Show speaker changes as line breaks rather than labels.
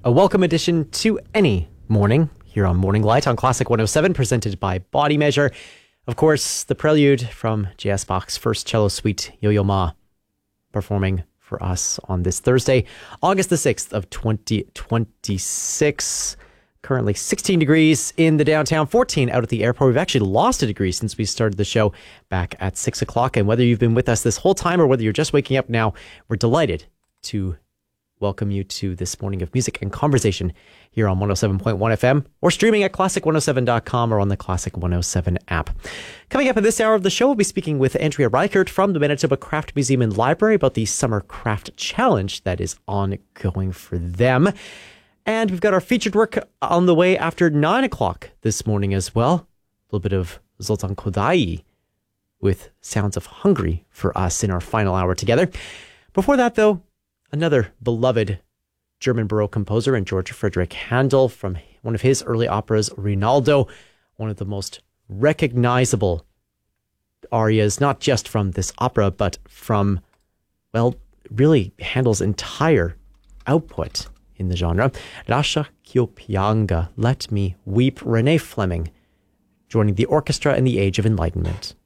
A welcome addition to any morning here on Morning Light on Classic 107, presented by Body Measure. Of course, the prelude from J.S. Bach's first cello suite, Yo-Yo Ma, performing for us on this Thursday, August the 6th of 2026. Currently 16 degrees in the downtown, 14 out at the airport. We've actually lost a degree since we started the show back at 6 o'clock. And whether you've been with us this whole time or whether you're just waking up now, we're delighted to welcome you to this morning of music and conversation here on 107.1 FM or streaming at classic107.com or on the Classic 107 app. Coming up in this hour of the show, we'll be speaking with Andrea Reichert from the Manitoba Craft Museum and Library about the Summer Craft Challenge that is ongoing for them. And we've got our featured work on the way after 9 o'clock this morning as well. A little bit of Zoltan Kodaly with Sounds of Hungary for us in our final hour together. Before that, though, another beloved German Baroque composer and George Frederick Handel from one of his early operas, Rinaldo, one of the most recognizable arias, not just from this opera, but from, well, really Handel's entire output in the genre. Lascia ch'io pianga, Let Me Weep, Renee Fleming, joining the orchestra in the Age of Enlightenment.